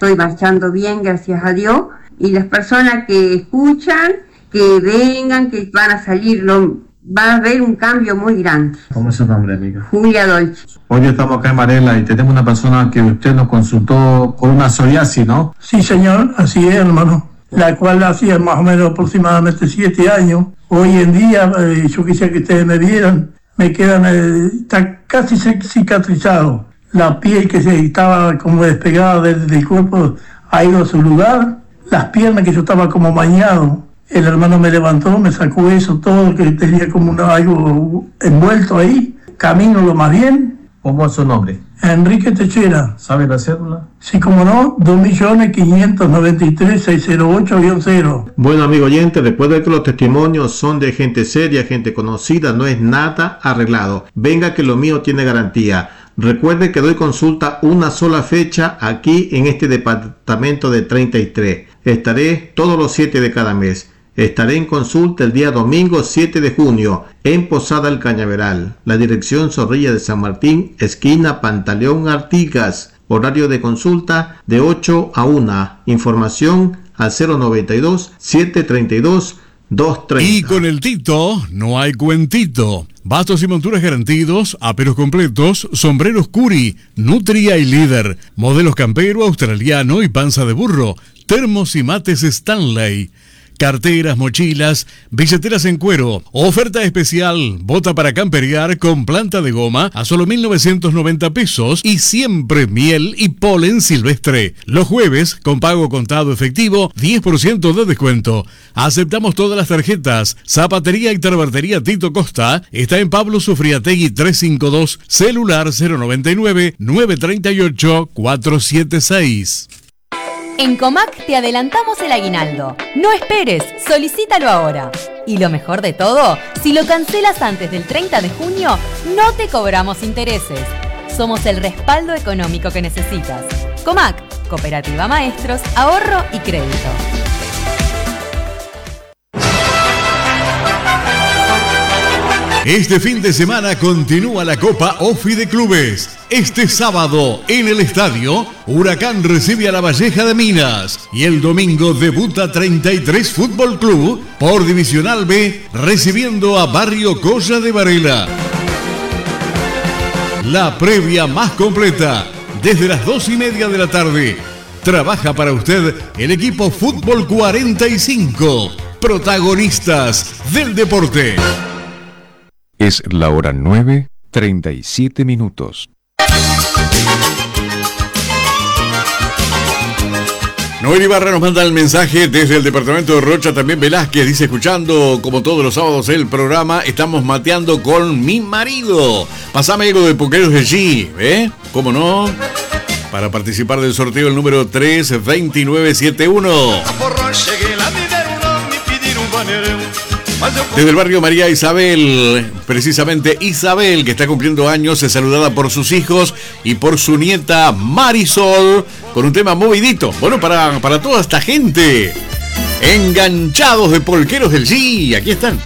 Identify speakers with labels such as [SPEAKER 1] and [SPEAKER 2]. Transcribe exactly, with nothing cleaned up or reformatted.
[SPEAKER 1] estoy marchando bien, gracias a Dios, y las personas que escuchan, que vengan, que van a salir, lo, va a haber un cambio muy grande.
[SPEAKER 2] ¿Cómo es su nombre, amiga?
[SPEAKER 1] Julia Dolce.
[SPEAKER 2] Hoy estamos acá en Varela y tenemos una persona que usted nos consultó con una psoriasis, ¿no?
[SPEAKER 3] Sí, señor, así es, hermano. La cual hacía más o menos aproximadamente siete años. Hoy en día, eh, yo quisiera que ustedes me vieran, me quedan, eh, está casi cicatrizado. La piel que se estaba como despegada del, del cuerpo ha ido a su lugar. Las piernas que yo estaba como bañado, el hermano me levantó, me sacó eso, todo que tenía como una, algo envuelto ahí. Camino lo más bien.
[SPEAKER 2] ¿Cómo es su nombre?
[SPEAKER 3] Enrique Techera.
[SPEAKER 2] ¿Sabe la cédula?
[SPEAKER 3] Sí, como no, dos millones quinientos noventa y tres mil seiscientos ocho cero.
[SPEAKER 2] Bueno, amigo oyente, recuerda que los testimonios son de gente seria, gente conocida, no es nada arreglado. Venga que lo mío tiene garantía. Recuerde que doy consulta una sola fecha aquí en este departamento de treinta y tres. Estaré todos los siete de cada mes. Estaré en consulta el día domingo siete de junio en Posada El Cañaveral. La dirección Zorrilla de San Martín, esquina Pantaleón Artigas. Horario de consulta de ocho a una. Información al cero noventa y dos, setecientos treinta y dos, doscientos treinta.
[SPEAKER 4] Y con el Tito no hay cuentito. Bastos y monturas garantidos, aperos completos, sombreros Curi, Nutria y Líder, modelos campero, australiano y panza de burro, termos y mates Stanley. Carteras, mochilas, billeteras en cuero. Oferta especial, bota para camperear con planta de goma a solo mil novecientos noventa pesos y siempre miel y polen silvestre. Los jueves, con pago contado efectivo, diez por ciento de descuento. Aceptamos todas las tarjetas. Zapatería y Tarbartería Tito Costa está en Pablo Sufriategui trescientos cincuenta y dos, celular cero noventa y nueve, novecientos treinta y ocho, cuatrocientos setenta y seis.
[SPEAKER 5] En Comac te adelantamos el aguinaldo. No esperes, solicítalo ahora. Y lo mejor de todo, si lo cancelas antes del treinta de junio, no te cobramos intereses. Somos el respaldo económico que necesitas. Comac, Cooperativa Maestros, Ahorro y Crédito.
[SPEAKER 4] Este fin de semana continúa la Copa Ofi de Clubes. Este sábado, en el estadio, Huracán recibe a La Valleja de Minas. Y el domingo debuta treinta y tres Fútbol Club por Divisional B, recibiendo a Barrio Colla de Varela. La previa más completa, desde las dos y media de la tarde. Trabaja para usted el equipo Fútbol cuarenta y cinco, protagonistas del deporte.
[SPEAKER 6] Es la hora nueve, treinta y siete minutos.
[SPEAKER 4] Noel Ibarra nos manda el mensaje desde el departamento de Rocha, también Velázquez dice, escuchando como todos los sábados el programa, estamos mateando con mi marido. Pasame algo de Poqueros de G, ¿eh? ¿Cómo no? Para participar del sorteo el número tres dos nueve siete uno. Desde el barrio María Isabel, precisamente Isabel, que está cumpliendo años, es saludada por sus hijos y por su nieta Marisol, con un tema movidito. Bueno, para, para toda esta gente, enganchados de Polqueros del G, aquí están.